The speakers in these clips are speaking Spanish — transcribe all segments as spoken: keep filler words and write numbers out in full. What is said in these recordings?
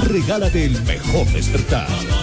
Regálate el mejor despertar.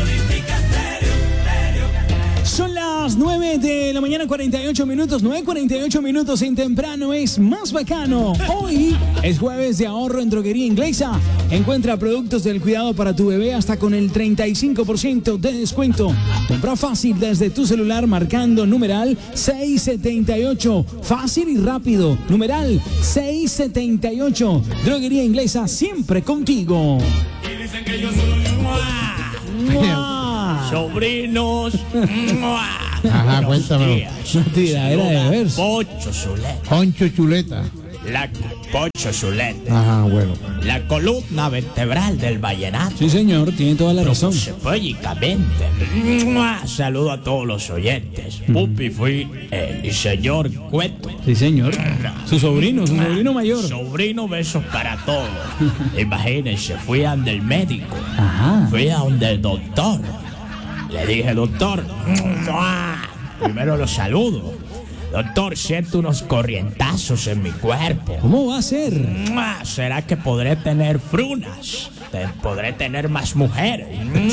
Son las nueve de la mañana, cuarenta y ocho minutos, nueve cuarenta y ocho minutos en Temprano es más bacano. Hoy es jueves de ahorro en Droguería Inglesa. Encuentra productos del cuidado para tu bebé hasta con el treinta y cinco por ciento de descuento. Compra fácil desde tu celular marcando numeral seiscientos setenta y ocho. Fácil y rápido. Numeral seiscientos setenta y ocho. Droguería Inglesa, siempre contigo. Y dicen que yo soy ¡mua! Sobrinos. Ajá, cuéntame. No tira, era de verso. Pocho Zuleta. Poncho Chuleta. La Pocho Zuleta. Ajá, bueno. La columna vertebral del vallenato. Sí, señor, tiene toda la razón. Psicológicamente. Saludo a todos los oyentes. Pupi fui el señor Cueto. Sí, señor. Su sobrino, su sobrino mayor. Sobrino, besos para todos. Imagínense, fui a donde el médico. Ajá. Fui a donde el doctor. Le dije, doctor, primero lo saludo. Doctor, siento unos corrientazos en mi cuerpo. ¿Cómo va a ser? ¿Será que podré tener frunas? ¿Podré tener más mujeres?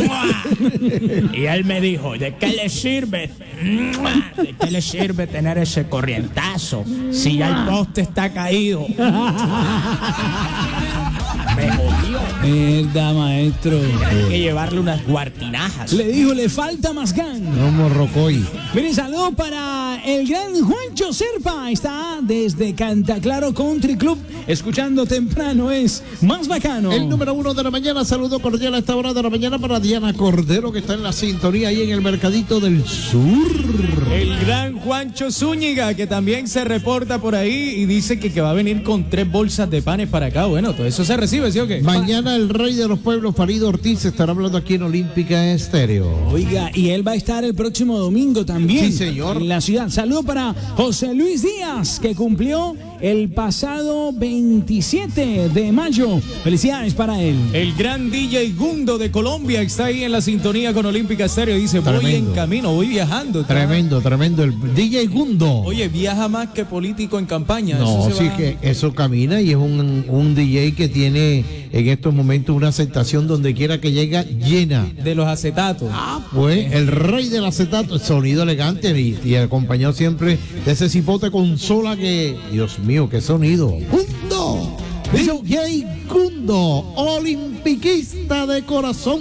Y él me dijo, ¿de qué le sirve? ¿De qué le sirve tener ese corrientazo si ya el poste está caído? Me jodió. Verdad, maestro. Hay que llevarle unas guartinajas. Le dijo, le falta más gan. No morrocoy. Miren, saludo para el gran Juancho Serpa. Está desde Cantaclaro Country Club. Escuchando Temprano es más bacano. El número uno de la mañana, saludo cordial a esta hora de la mañana para Diana Cordero, que está en la sintonía ahí en el Mercadito del Sur. El gran Juancho Zúñiga, que también se reporta por ahí y dice que, que va a venir con tres bolsas de panes para acá. Bueno, todo eso se recibe, ¿sí o qué? Mañana el rey de los pueblos, Farid Ortiz, estará hablando aquí en Olímpica Estéreo. Oiga, y él va a estar el próximo domingo también. Sí, señor. En la ciudad. Saludo para José Luis Díaz, que cumplió el pasado veintisiete de mayo. Felicidades para él. El gran D J Gundo de Colombia está ahí en la sintonía con Olímpica Estéreo. Dice, voy Tremendo. en camino, voy viajando. Tremendo, tremendo. El D J Gundo. Oye, viaja más que político en campaña. No, eso se sí va... que eso camina y es un, un D J que tiene en estos momentos una aceptación donde quiera que llega llena. De los acetatos. Ah, pues el rey del acetato, sonido elegante y, y acompañado siempre de ese cipote consola que, Dios mío, qué sonido. Gundo, D J Gundo, olimpiquista de corazón.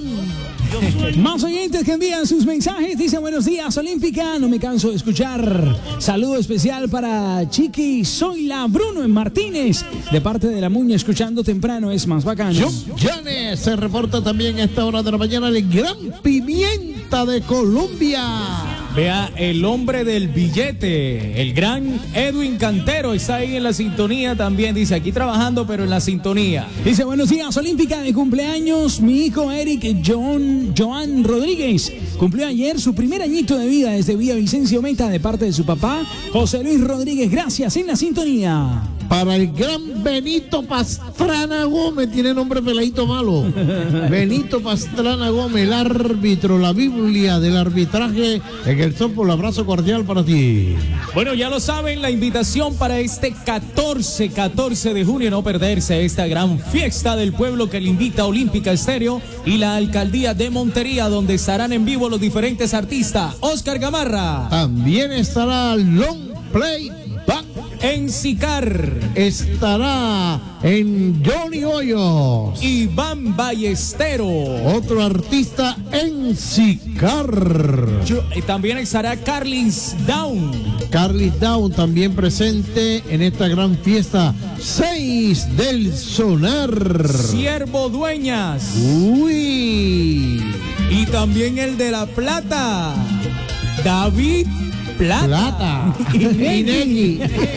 Más oyentes que envían sus mensajes. Dice, buenos días, Olímpica. No me canso de escuchar. Saludo especial para Chiqui Zoila Bruno en Martínez. De parte de la Muña, escuchando Temprano es más bacano. John Janes se reporta también a esta hora de la mañana. El gran Pimienta de Colombia. Vea, el hombre del billete, el gran Edwin Cantero está ahí en la sintonía también. Dice, aquí trabajando, pero en la sintonía. Dice, buenos días, Olímpica, de cumpleaños mi hijo Eric John, Joan Rodríguez. Cumplió ayer su primer añito de vida desde Villavicencio Meta de parte de su papá, José Luis Rodríguez. Gracias, en la sintonía. Para el gran Benito Pastrana Gómez, tiene nombre peladito malo. Benito Pastrana Gómez, el árbitro, la Biblia del arbitraje en el Softball. Abrazo cordial para ti. Bueno, ya lo saben, la invitación para este catorce, catorce de junio, no perderse esta gran fiesta del pueblo que le invita a Olímpica Estéreo y la Alcaldía de Montería, donde estarán en vivo los diferentes artistas. Oscar Gamarra. También estará Long Play Back. En Sicar estará en Johnny Hoyos. Iván Ballestero. Otro artista en Sicar. Yo, eh, también estará Carlis Down. Carlis Down también presente en esta gran fiesta. Seis del Sonar. Siervo Dueñas. Uy. Y también el de La Plata. David Plata. Plata. Inegi.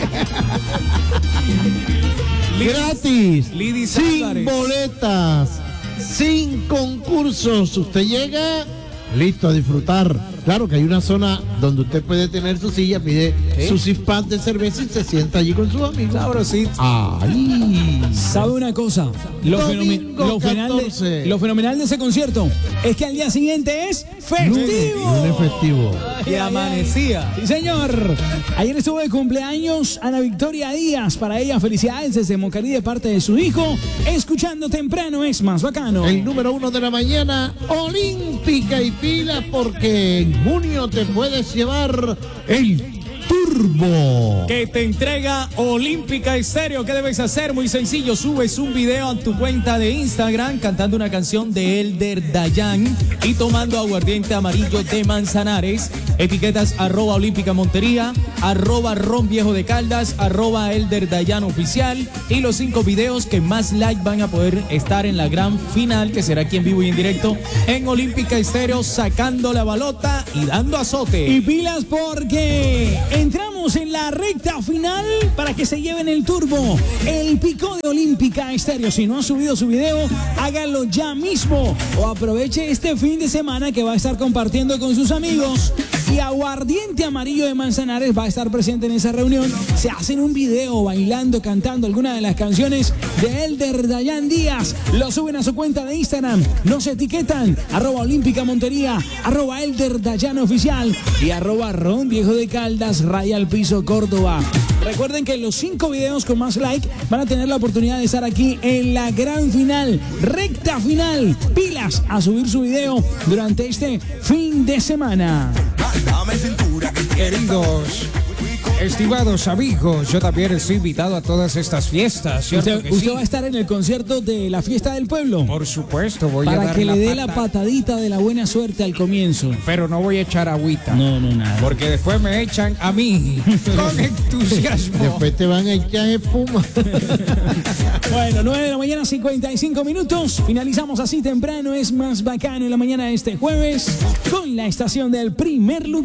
Gratis. Lidis sin Álvarez. boletas. Sin concursos. Usted llega listo a disfrutar. Claro que hay una zona donde usted puede tener su silla, pide ¿Sí? su six pack de cerveza y se sienta allí con sus amigos. Sabrosito. ¡Ay! ¿Sabe una cosa? Lo, fenomen- Domingo lo fenomenal de, catorce. lo fenomenal de ese concierto es que al día siguiente es festivo. Lunes festivo. Y amanecía. Sí, señor. Ayer estuvo de cumpleaños Ana Victoria Díaz. Para ella, felicidades desde Mocarí de parte de su hijo. Escuchando temprano es más bacano. El número uno de la mañana, olímpica y pila, porque en junio te puedes llevar el Turbo. Que te entrega Olímpica Estéreo. ¿Qué debes hacer? Muy sencillo. Subes un video a tu cuenta de Instagram cantando una canción de Elder Dayan y tomando aguardiente amarillo de Manzanares. Etiquetas arroba Olímpica Montería, arroba Ron Viejo de Caldas, arroba Elder Dayan Oficial. Y los cinco videos que más like van a poder estar en la gran final, que será aquí en vivo y en directo en Olímpica Estéreo, sacando la balota y dando azote. Y pilas porque entramos en la recta final para que se lleven el turbo, el pico de Olímpica Estéreo. Si no ha subido su video, hágalo ya mismo o aproveche este fin de semana que va a estar compartiendo con sus amigos. Y Aguardiente Amarillo de Manzanares va a estar presente en esa reunión. Se hacen un video bailando, cantando alguna de las canciones de Elder Dayan Díaz. Lo suben a su cuenta de Instagram. Nos etiquetan arroba Olímpica Montería, arroba Elder Dayan Oficial y arroba Ron Viejo de Caldas, raya al piso Córdoba. Recuerden que los cinco videos con más like van a tener la oportunidad de estar aquí en la gran final, recta final. Pilas a subir su video durante este fin de semana. Queridos, estimados amigos, yo también estoy invitado a todas estas fiestas, ¿cierto Usted, que usted sí? va a estar en el concierto de la fiesta del pueblo Por supuesto, voy a para dar que la le dé la pata, patadita de la buena suerte al comienzo. pero no voy a echar agüita. No, no, nada. Porque después me echan a mí con entusiasmo. Después te van a echar espuma. Bueno, nueve de la mañana, cincuenta y cinco minutos. Finalizamos así temprano. Es más bacano en la mañana de este jueves con la estación del primer lugar.